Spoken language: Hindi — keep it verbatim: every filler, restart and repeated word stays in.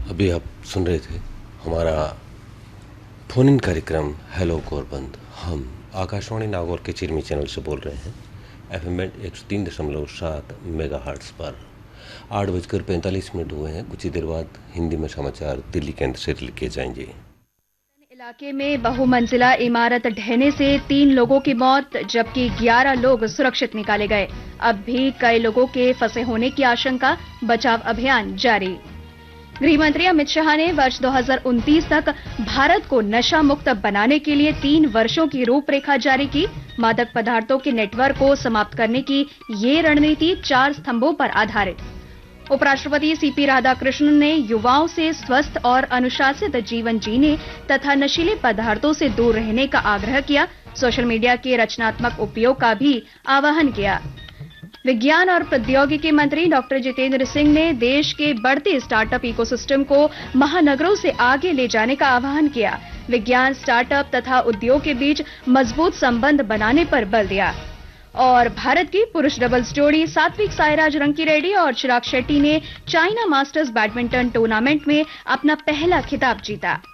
अभी आप सुन रहे थे हमारा फोन इन कार्यक्रम हेलो गौरबंद। हम आकाशवाणी नागौर के चिरमी चैनल से बोल रहे हैं, एफ एम बैंड एक सौ तीन दशमलव सात मेगा हर्ट्स पर। आठ बजकर पैंतालीस मिनट हुए हैं। कुछ ही देर बाद हिंदी में समाचार दिल्ली केंद्र से लिखे जाएंगे। इलाके में बहुमंजिला इमारत ढहने से तीन लोगों की मौत जबकि ग्यारह लोग सुरक्षित निकाले गए। अब भी कई लोगों के फंसे होने की आशंका, बचाव अभियान जारी। गृह मंत्री अमित शाह ने वर्ष दो हज़ार उनतीस तक भारत को नशा मुक्त बनाने के लिए तीन वर्षों की रूपरेखा जारी की। मादक पदार्थों के नेटवर्क को समाप्त करने की ये रणनीति चार स्तंभों पर आधारित। उपराष्ट्रपति सीपी राधाकृष्णन ने युवाओं से स्वस्थ और अनुशासित जीवन जीने तथा नशीले पदार्थों से दूर रहने का आग्रह किया। सोशल मीडिया के रचनात्मक उपयोग का भी आह्वान किया। विज्ञान और प्रौद्योगिकी मंत्री डॉक्टर जितेंद्र सिंह ने देश के बढ़ते स्टार्टअप इकोसिस्टम को महानगरों से आगे ले जाने का आह्वान किया। विज्ञान, स्टार्टअप तथा उद्योग के बीच मजबूत संबंध बनाने पर बल दिया। और भारत की पुरुष डबल्स जोड़ी सात्विक साईराज रंकीरेड्डी और चिराग शेट्टी ने चाइना मास्टर्स बैडमिंटन टूर्नामेंट में अपना पहला खिताब जीता।